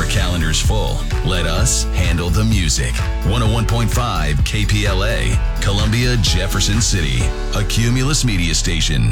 calendar's full. Let us handle the music. 101.5 KPLA, Columbia, Jefferson City, a Cumulus media station.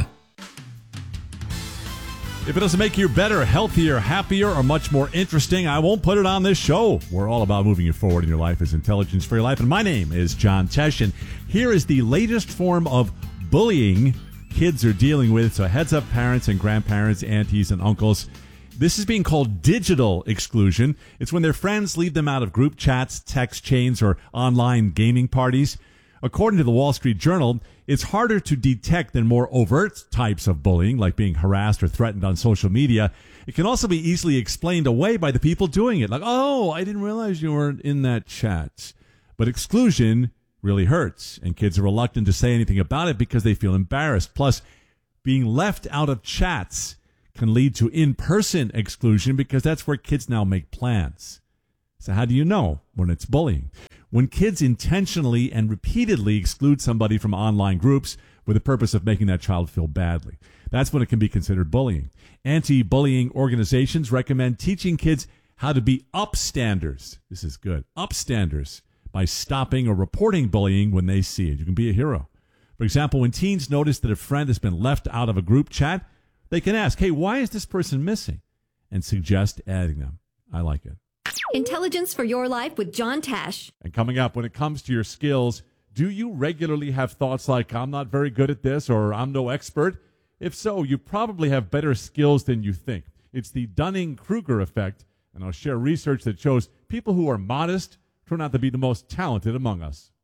If it doesn't make you better, healthier, happier, or much more interesting, I won't put it on this show. We're all about moving you forward in your life as Intelligence for Your Life. And my name is John Tesh, and here is the latest form of bullying kids are dealing with. So heads up, parents and grandparents, aunties and uncles. This is being called digital exclusion. It's when their friends leave them out of group chats, text chains, or online gaming parties. According to the Wall Street Journal, it's harder to detect than more overt types of bullying, like being harassed or threatened on social media. It can also be easily explained away by the people doing it. Like, oh, I didn't realize you weren't in that chat. But exclusion really hurts, and kids are reluctant to say anything about it because they feel embarrassed. Plus, being left out of chats can lead to in-person exclusion because that's where kids now make plans. So how do you know when it's bullying? When kids intentionally and repeatedly exclude somebody from online groups with the purpose of making that child feel badly. That's when it can be considered bullying. Anti-bullying organizations recommend teaching kids how to be upstanders. This is good. Upstanders by stopping or reporting bullying when they see it. You can be a hero. For example, when teens notice that a friend has been left out of a group chat, they can ask, hey, why is this person missing? And suggest adding them. I like it. Intelligence for Your Life with John Tesh. And coming up, when it comes to your skills, do you regularly have thoughts like, I'm not very good at this, or I'm no expert? If so, you probably have better skills than you think. It's the Dunning-Kruger effect, and I'll share research that shows people who are modest turn out to be the most talented among us.